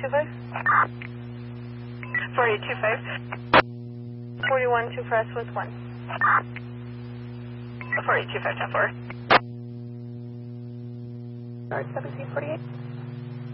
4825. 4825. 41 2 press with 1. 4825 10 4. Start 1748.